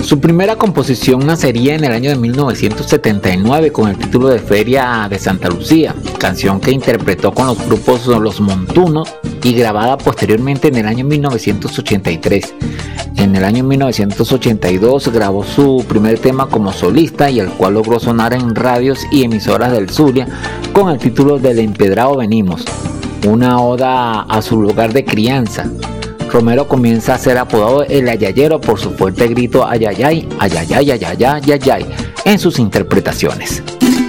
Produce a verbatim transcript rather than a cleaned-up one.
Su primera composición nacería en el año de mil novecientos setenta y nueve con el título de Feria de Santa Lucía, canción que interpretó con los grupos Los Montunos y grabada posteriormente en el año mil novecientos ochenta y tres. En el año mil novecientos ochenta y dos grabó su primer tema como solista y el cual logró sonar en radios y emisoras del Zulia con el título Del Empedrado Venimos, una oda a su lugar de crianza. Romero comienza a ser apodado el Ayayero por su fuerte grito ayayay, ayayay, ayayay, ayayay en sus interpretaciones.